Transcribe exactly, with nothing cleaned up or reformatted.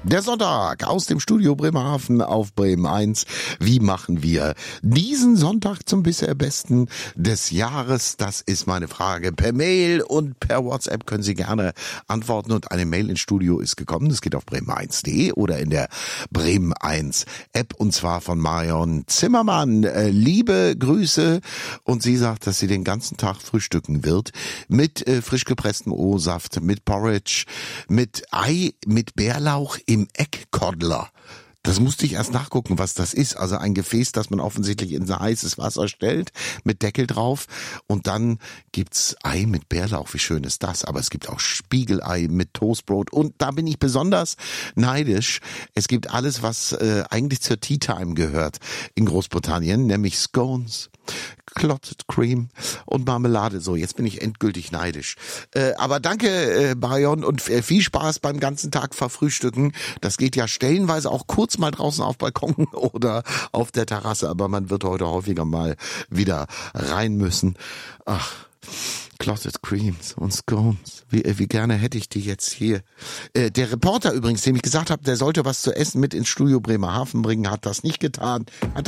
Der Sonntag aus dem Studio Bremerhaven auf Bremen eins. Wie machen wir diesen Sonntag zum bisher besten des Jahres? Das ist meine Frage. Per Mail und per WhatsApp können Sie gerne antworten und eine Mail ins Studio ist gekommen. Das geht auf bremen eins punkt de oder in der Bremen eins App und zwar von Marion Zimmermann. Äh, liebe Grüße und sie sagt, dass sie den ganzen Tag frühstücken wird mit äh, frisch gepresstem O-Saft, mit Porridge, mit Ei, mit Bärlauch im Eckkoddler. Das musste ich erst nachgucken, was das ist. Also ein Gefäß, das man offensichtlich in so heißes Wasser stellt, mit Deckel drauf. Und dann gibt's Ei mit Bärlauch. Wie schön ist das? Aber es gibt auch Spiegelei mit Toastbrot. Und da bin ich besonders neidisch. Es gibt alles, was äh, eigentlich zur Tea Time gehört in Großbritannien, nämlich Scones, Clotted Cream und Marmelade. So, jetzt bin ich endgültig neidisch. Äh, aber danke, äh, Marion, und äh, viel Spaß beim ganzen Tag verfrühstücken. Das geht ja stellenweise auch kurz mal draußen auf Balkon oder auf der Terrasse, aber man wird heute häufiger mal wieder rein müssen. Ach, Clotted Creams und Scones. Wie, wie gerne hätte ich die jetzt hier. Äh, der Reporter übrigens, dem ich gesagt habe, der sollte was zu essen mit ins Studio Bremerhaven bringen, hat das nicht getan. Hat